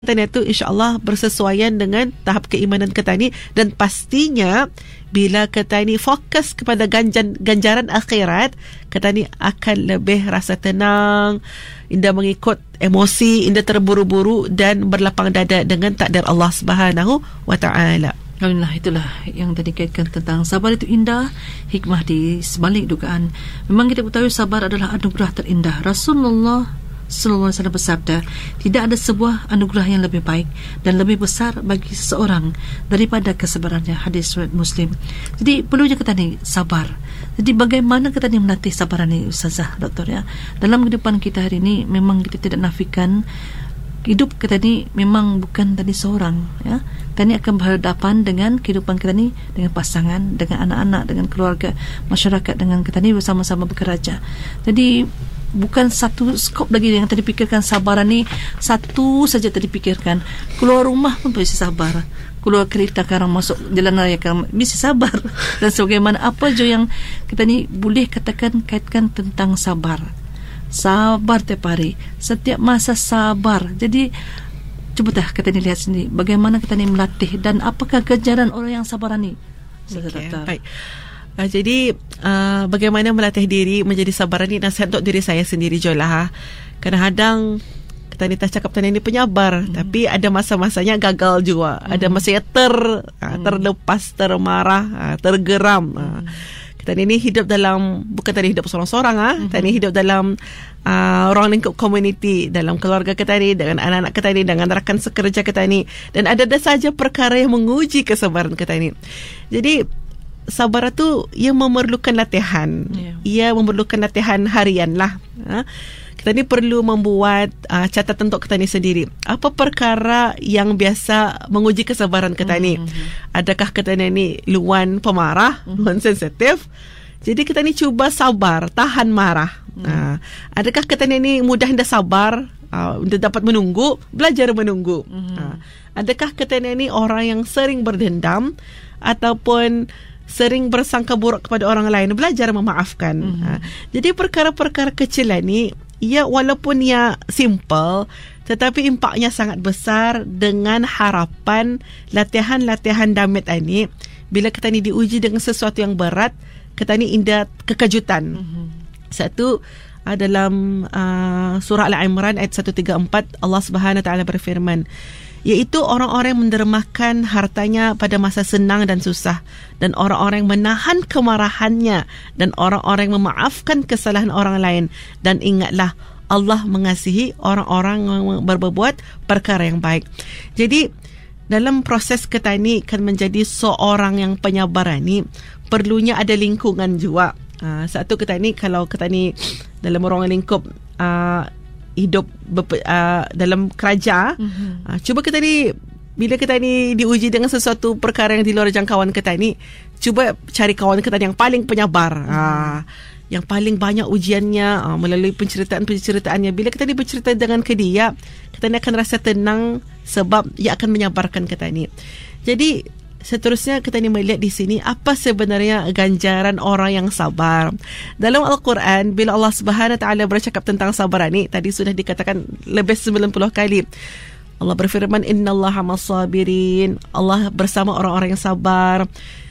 Tanya itu insya-Allah bersesuaian dengan tahap keimanan kita ni, dan pastinya bila kita ni fokus kepada ganjaran akhirat, kita ni akan lebih rasa tenang, indah mengikut emosi, indah terburu-buru dan berlapang dada dengan takdir Allah Subhanahu wa taala. Alhamdulillah, itulah yang tadi kaitkan tentang sabar itu indah, hikmah di sebalik dugaan. Memang kita ketahui sabar adalah anugerah terindah. Rasulullah Sallallahu Alaihi Wasallam bersabda, tidak ada sebuah anugerah yang lebih baik dan lebih besar bagi seseorang daripada kesabarannya. Hadis riwayat Muslim. Jadi perlunya kita ni sabar. Jadi bagaimana kita ni melatih sabaran ni, Ustazah, Doktor, ya? Dalam kehidupan kita hari ini memang kita tidak nafikan hidup kita ni memang bukan tadi seorang, ya. Kita ni akan berhadapan dengan kehidupan kita ni, dengan pasangan, dengan anak-anak, dengan keluarga, masyarakat, dengan kita ni bersama-sama bekerja. Jadi bukan satu skop lagi yang tadi fikirkan. Sabaran ni satu saja tadi fikirkan. Keluar rumah pun bisa sabar, keluar kereta sekarang masuk jalan raya sekarang bisa sabar. Dan sebagaimana apa je yang kita ni boleh katakan kaitkan tentang sabar. Sabar tiap hari, setiap masa sabar. Jadi cuba dah kita ni lihat sendiri bagaimana kita ni melatih dan apakah ganjaran orang yang sabar ni. Okay, baik. Jadi bagaimana melatih diri menjadi sabar ni, nasihat untuk diri saya sendiri je lah. Kadang-kadang kita ni tak cakap tanya ni penyabar, tapi ada masa-masanya gagal juga. Ada masanya terlepas, termarah, tergeram. Kita ni hidup dalam, bukan tadi hidup seorang-seorang, kita ni hidup dalam orang lingkup komuniti, dalam keluarga kita ni, dengan anak-anak kita ni, dengan rakan sekerja kita ni, dan ada saja perkara yang menguji kesabaran kita ni. Jadi sabar tu ia memerlukan latihan. Ia memerlukan latihan harian lah. Kita ni perlu membuat catatan untuk kita ni sendiri. Apa perkara yang biasa menguji kesabaran kita ni? Adakah kita ni luan pemarah, luan sensitif? Jadi kita ni cuba sabar, tahan marah. Adakah kita ni mudah hendak sabar, untuk dapat menunggu, belajar menunggu? Adakah kita ni orang yang sering berdendam ataupun sering bersangka buruk kepada orang lain, belajar memaafkan. Jadi perkara-perkara kecil ni, ia walaupun ia simple, tetapi impaknya sangat besar dengan harapan latihan-latihan damit ini. Bila kita ni diuji dengan sesuatu yang berat, kita ni indah kekejutan. Satu, dalam surah Al-Imran ayat 134, Allah Subhanahu Wa Taala berfirman, iaitu orang-orang yang mendermakan hartanya pada masa senang dan susah, dan orang-orang yang menahan kemarahannya, dan orang-orang yang memaafkan kesalahan orang lain. Dan ingatlah, Allah mengasihi orang-orang yang berbuat perkara yang baik. Jadi dalam proses kita ni kan menjadi seorang yang penyabar ni, perlunya ada lingkungan juga. Satu, kita ni kalau kita ni dalam ruang lingkup hidup dalam kerja, cuba kita ni bila kita ni diuji dengan sesuatu perkara yang di luar jangkauan kita ni, cuba cari kawan kita yang paling penyabar, yang paling banyak ujiannya, melalui penceritaannya. Bila kita ni bercerita dengan ke dia, kita ni akan rasa tenang sebab ia akan menyabarkan kita ni. Jadi seterusnya kita ni melihat di sini apa sebenarnya ganjaran orang yang sabar. Dalam Al-Quran, bila Allah Subhanahu Wa Taala bercakap tentang sabar ni, tadi sudah dikatakan lebih 90 kali. Allah berfirman, innallaha ma'as-sabirin. Allah bersama orang-orang yang sabar.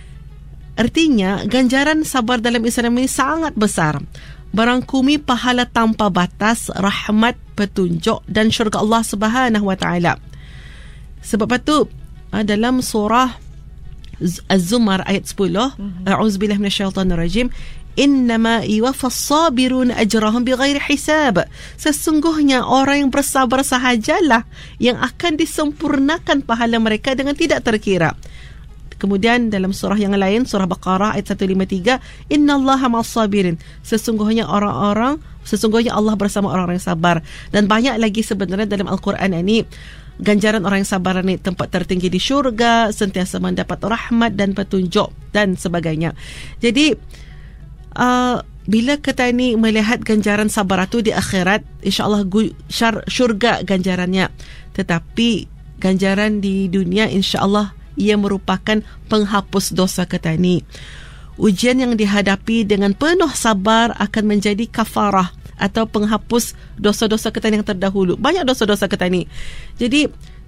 Artinya ganjaran sabar dalam Islam ini sangat besar. Barangkumi pahala tanpa batas, rahmat, petunjuk dan syurga Allah Subhanahu Wa Taala. Sebab itu dalam surah Az-Zumar ayat 10, a'udzubillahi minasyaitonirrajim, innama yuwaffas sabirun ajrahum bighairi hisab. Sesungguhnya orang yang bersabar sahajalah yang akan disempurnakan pahala mereka dengan tidak terkira. Kemudian dalam surah yang lain, surah Baqarah ayat 153, innallaha ma'as-sabirin. Sesungguhnya Allah bersama orang-orang yang sabar. Dan banyak lagi sebenarnya dalam Al-Quran ini ganjaran orang yang sabar ni, tempat tertinggi di syurga, sentiasa mendapat rahmat dan petunjuk dan sebagainya. Jadi bila kita ni melihat ganjaran sabar itu di akhirat, insya-Allah syurga ganjarannya. Tetapi ganjaran di dunia, insya-Allah ia merupakan penghapus dosa kita ni. Ujian yang dihadapi dengan penuh sabar akan menjadi kafarah atau penghapus dosa-dosa kita yang terdahulu. Banyak dosa-dosa kita ni. Jadi